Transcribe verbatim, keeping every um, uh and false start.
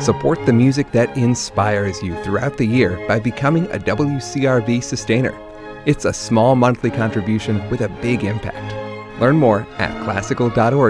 Support the music that inspires you throughout the year by becoming a W C R V sustainer. It's a small monthly contribution with a big impact. Learn more at classical dot org